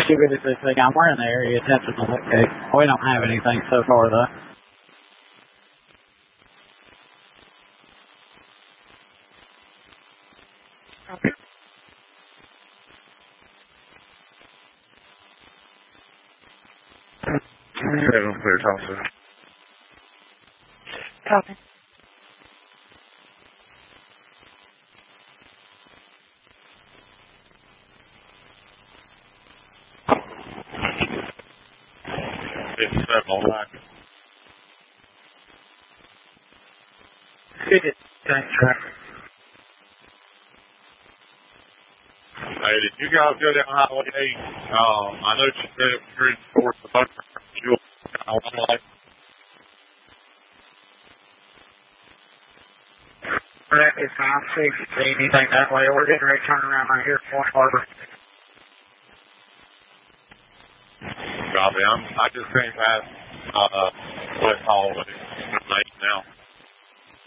See what is this thing? I'm wearing the area attention to look case. We don't have anything so far, though. Clear, Thompson. Copy. It's 7 on line. Good. Thanks, sir. Hey, did you guys go down Highway 8? I know you said it was heading towards the bunker. You kind of like If I see anything that way, we're getting ready to turn around right here at Point Harbor. Copy. I just came past West Hallway. I'm late now.